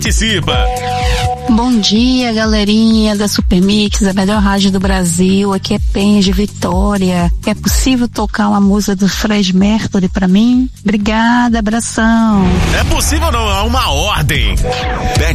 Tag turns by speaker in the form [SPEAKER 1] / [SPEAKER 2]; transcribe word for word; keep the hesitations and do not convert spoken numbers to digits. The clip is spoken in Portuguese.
[SPEAKER 1] participa.
[SPEAKER 2] Bom dia, galerinha da Super Mix, a melhor rádio do Brasil. Aqui é Penha de Vitória. É possível tocar uma música do Fred Mercury pra mim? Obrigada, abração.
[SPEAKER 1] É possível não, é uma ordem. Pegue